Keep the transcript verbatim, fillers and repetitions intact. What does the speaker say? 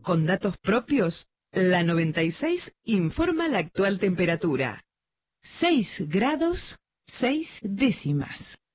Con datos propios, la noventa y seis informa la actual temperatura. seis grados, seis décimas.